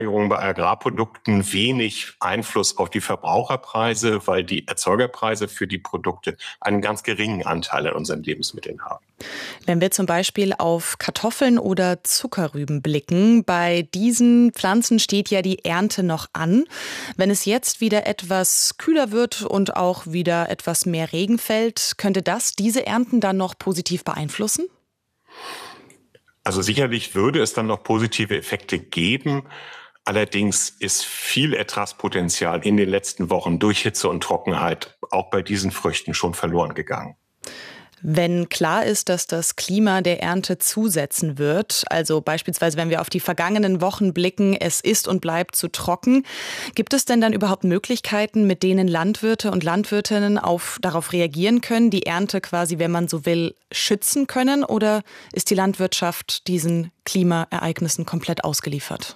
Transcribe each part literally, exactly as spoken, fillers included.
bei Agrarprodukten wenig Einfluss auf die Verbraucherpreise, weil die Erzeugerpreise für die Produkte einen ganz geringen Anteil an unseren Lebensmitteln haben. Wenn wir zum Beispiel auf Kartoffeln oder Zuckerrüben blicken, bei diesen Pflanzen steht ja die Ernte noch an. Wenn es jetzt wieder etwas kühler wird und auch wieder etwas mehr Regen fällt, könnte das diese Ernten dann noch positiv beeinflussen? Also sicherlich würde es dann noch positive Effekte geben. Allerdings ist viel Ertragspotenzial in den letzten Wochen durch Hitze und Trockenheit auch bei diesen Früchten schon verloren gegangen. Wenn klar ist, dass das Klima der Ernte zusetzen wird, also beispielsweise wenn wir auf die vergangenen Wochen blicken, es ist und bleibt zu trocken, gibt es denn dann überhaupt Möglichkeiten, mit denen Landwirte und Landwirtinnen auf, darauf reagieren können, die Ernte quasi, wenn man so will, schützen können? Oder ist die Landwirtschaft diesen Klimaereignissen komplett ausgeliefert?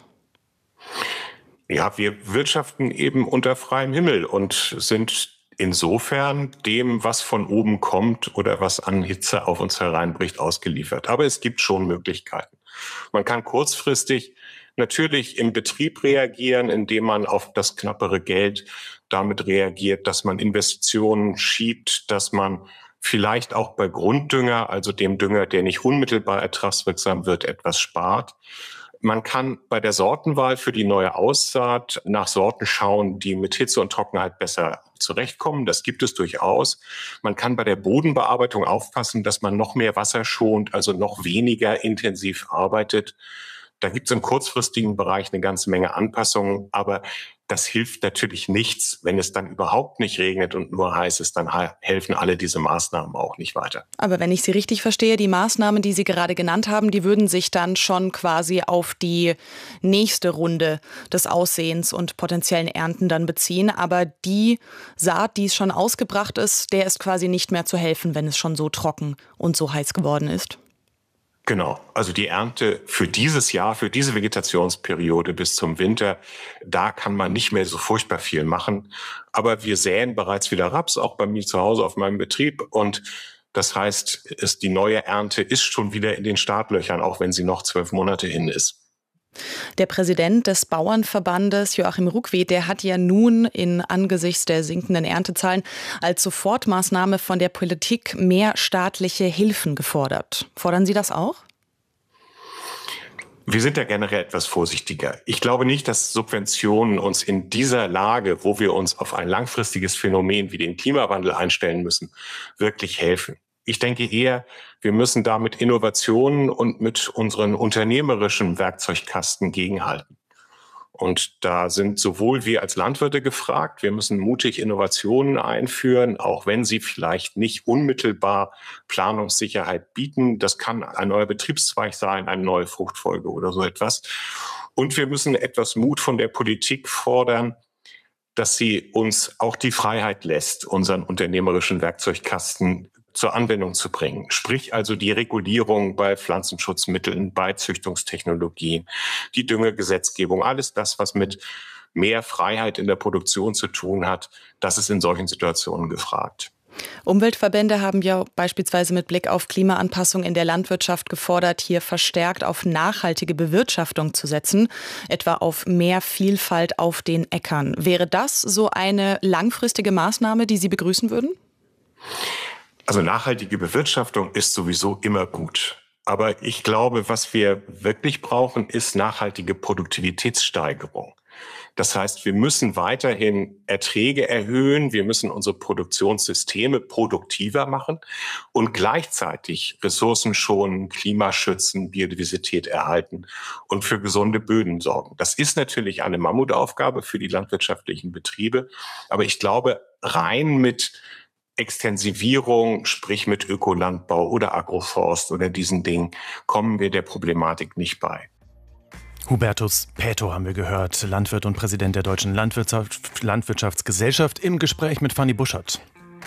Ja, wir wirtschaften eben unter freiem Himmel und sind insofern dem, was von oben kommt oder was an Hitze auf uns hereinbricht, ausgeliefert. Aber es gibt schon Möglichkeiten. Man kann kurzfristig natürlich im Betrieb reagieren, indem man auf das knappere Geld damit reagiert, dass man Investitionen schiebt, dass man vielleicht auch bei Grunddünger, also dem Dünger, der nicht unmittelbar ertragswirksam wird, etwas spart. Man kann bei der Sortenwahl für die neue Aussaat nach Sorten schauen, die mit Hitze und Trockenheit besser zurechtkommen. Das gibt es durchaus. Man kann bei der Bodenbearbeitung aufpassen, dass man noch mehr Wasser schont, also noch weniger intensiv arbeitet. Da gibt es im kurzfristigen Bereich eine ganze Menge Anpassungen, aber das hilft natürlich nichts, wenn es dann überhaupt nicht regnet und nur heiß ist, dann helfen alle diese Maßnahmen auch nicht weiter. Aber wenn ich Sie richtig verstehe, die Maßnahmen, die Sie gerade genannt haben, die würden sich dann schon quasi auf die nächste Runde des Aussehens und potenziellen Ernten dann beziehen. Aber die Saat, die schon ausgebracht ist, der ist quasi nicht mehr zu helfen, wenn es schon so trocken und so heiß geworden ist. Genau, also die Ernte für dieses Jahr, für diese Vegetationsperiode bis zum Winter, da kann man nicht mehr so furchtbar viel machen. Aber wir säen bereits wieder Raps, auch bei mir zu Hause auf meinem Betrieb. Und das heißt, ist die neue Ernte ist schon wieder in den Startlöchern, auch wenn sie noch zwölf Monate hin ist. Der Präsident des Bauernverbandes, Joachim Ruckwied, der hat ja nun in angesichts der sinkenden Erntezahlen als Sofortmaßnahme von der Politik mehr staatliche Hilfen gefordert. Fordern Sie das auch? Wir sind da generell etwas vorsichtiger. Ich glaube nicht, dass Subventionen uns in dieser Lage, wo wir uns auf ein langfristiges Phänomen wie den Klimawandel einstellen müssen, wirklich helfen. Ich denke eher, wir müssen da mit Innovationen und mit unseren unternehmerischen Werkzeugkasten gegenhalten. Und da sind sowohl wir als Landwirte gefragt, wir müssen mutig Innovationen einführen, auch wenn sie vielleicht nicht unmittelbar Planungssicherheit bieten. Das kann ein neuer Betriebszweig sein, eine neue Fruchtfolge oder so etwas. Und wir müssen etwas Mut von der Politik fordern, dass sie uns auch die Freiheit lässt, unseren unternehmerischen Werkzeugkasten zur Anwendung zu bringen. Sprich also die Regulierung bei Pflanzenschutzmitteln, bei Züchtungstechnologien, die Düngegesetzgebung, alles das, was mit mehr Freiheit in der Produktion zu tun hat, das ist in solchen Situationen gefragt. Umweltverbände haben ja beispielsweise mit Blick auf Klimaanpassung in der Landwirtschaft gefordert, hier verstärkt auf nachhaltige Bewirtschaftung zu setzen, etwa auf mehr Vielfalt auf den Äckern. Wäre das so eine langfristige Maßnahme, die Sie begrüßen würden? Also nachhaltige Bewirtschaftung ist sowieso immer gut. Aber ich glaube, was wir wirklich brauchen, ist nachhaltige Produktivitätssteigerung. Das heißt, wir müssen weiterhin Erträge erhöhen, wir müssen unsere Produktionssysteme produktiver machen und gleichzeitig Ressourcen schonen, Klima schützen, Biodiversität erhalten und für gesunde Böden sorgen. Das ist natürlich eine Mammutaufgabe für die landwirtschaftlichen Betriebe, aber ich glaube, rein mit Extensivierung, sprich mit Ökolandbau oder Agroforst oder diesen Dingen, kommen wir der Problematik nicht bei. Hubertus Paetow haben wir gehört, Landwirt und Präsident der Deutschen Landwirtschaft, Landwirtschaftsgesellschaft im Gespräch mit Fanny Buschert.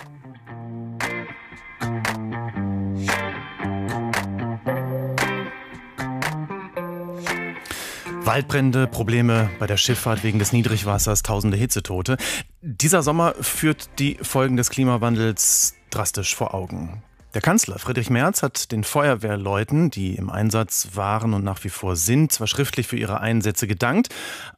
Waldbrände, Probleme bei der Schifffahrt wegen des Niedrigwassers, tausende Hitzetote. Dieser Sommer führt die Folgen des Klimawandels drastisch vor Augen. Der Kanzler Friedrich Merz hat den Feuerwehrleuten, die im Einsatz waren und nach wie vor sind, zwar schriftlich für ihre Einsätze gedankt,